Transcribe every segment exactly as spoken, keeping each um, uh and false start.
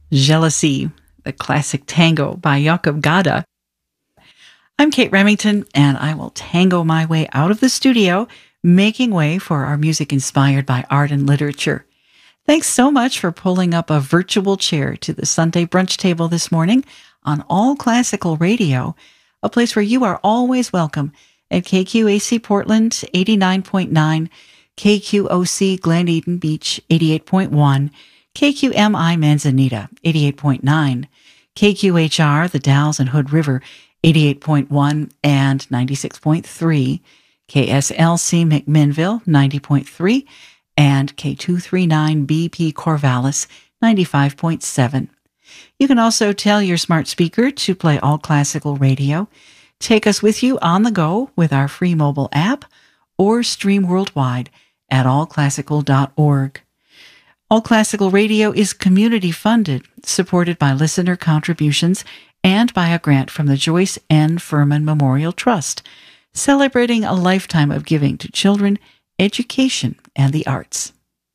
Jealousy, the classic tango by Jakob Gada. I'm Kate Remington, and I will tango my way out of the studio, making way for our music inspired by art and literature. Thanks so much for pulling up a virtual chair to the Sunday brunch table this morning on All Classical Radio, a place where you are always welcome at K Q A C Portland eighty-nine point nine, K Q O C Glen Eden Beach eighty-eight point one, K Q M I Manzanita eighty-eight point nine, K Q H R The Dalles and Hood River eighty-eight point one and ninety-six point three, K S L C McMinnville ninety point three, and K two thirty-nine B P Corvallis ninety-five point seven. You can also tell your smart speaker to play All Classical Radio, take us with you on the go with our free mobile app, or stream worldwide at all classical dot org. All Classical Radio is community funded, supported by listener contributions, and by a grant from the Joyce N. Furman Memorial Trust, celebrating a lifetime of giving to children, education, and the arts.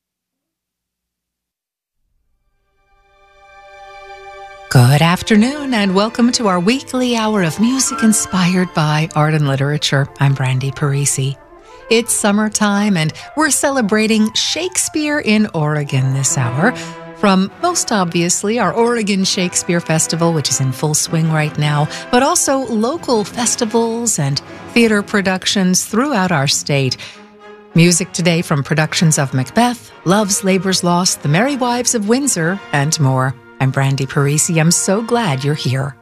Good afternoon, and welcome to our weekly hour of music inspired by art and literature. I'm Brandy Parisi. It's summertime, and we're celebrating Shakespeare in Oregon this hour. From, most obviously, our Oregon Shakespeare Festival, which is in full swing right now, but also local festivals and theater productions throughout our state. Music today from productions of Macbeth, Love's Labour's Lost, The Merry Wives of Windsor, and more. I'm Brandy Parisi. I'm so glad you're here.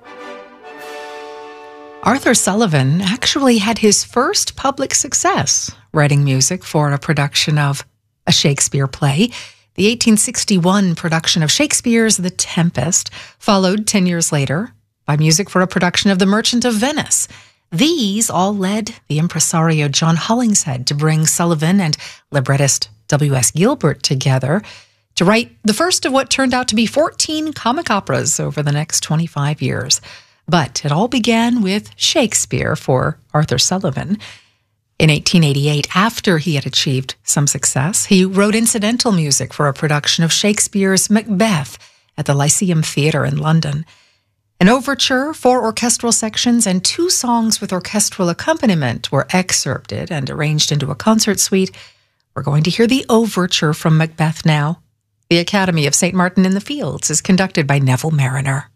Arthur Sullivan actually had his first public success writing music for a production of a Shakespeare play. The eighteen sixty-one production of Shakespeare's The Tempest followed ten years later by music for a production of The Merchant of Venice. These all led the impresario John Hollingshead to bring Sullivan and librettist W S Gilbert together to write the first of what turned out to be fourteen comic operas over the next twenty-five years. But it all began with Shakespeare for Arthur Sullivan. In eighteen eighty-eight, after he had achieved some success, he wrote incidental music for a production of Shakespeare's Macbeth at the Lyceum Theatre in London. An overture, four orchestral sections, and two songs with orchestral accompaniment were excerpted and arranged into a concert suite. We're going to hear the overture from Macbeth now. The Academy of Saint Martin in the Fields is conducted by Neville Mariner.